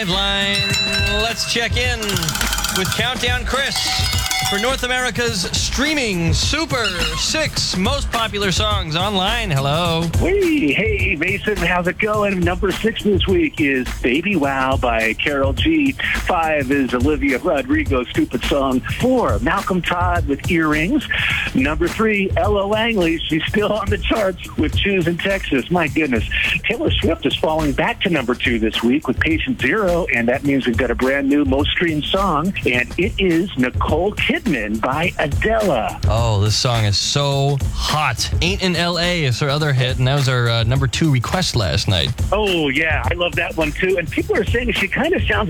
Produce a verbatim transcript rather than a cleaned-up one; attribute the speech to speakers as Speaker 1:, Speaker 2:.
Speaker 1: Line. Let's check in with Countdown Chris for North America's streaming Super Six most popular songs online. Hello.
Speaker 2: Hey, hey, Mason, how's it going? Number six this week is Baby Wow by Karol G. Five is Olivia Rodrigo's Stupid Song. Four, Malcolm Todd with Earrings. Number three, Ella Langley. She's still on the charts with Choose in Texas. My goodness. Taylor Swift is falling back to number two this week with Patient Zero, and that means we've got a brand new most streamed song, and it is Nicole Kidman by Adele.
Speaker 1: Oh, this song is so hot. Ain't in L A is her other hit, and that was our uh, number two request last night.
Speaker 2: Oh, yeah, I love that one too. And people are saying she kind of sounds